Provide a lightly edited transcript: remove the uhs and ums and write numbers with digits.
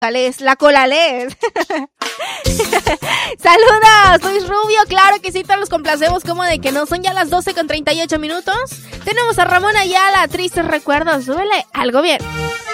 La colales. Saludos, soy Rubio. Claro que sí, todos los complacemos. Como de que no, son ya las 12:38 minutos. Tenemos a Ramón Ayala, Tristes Recuerdos. Súbele algo bien.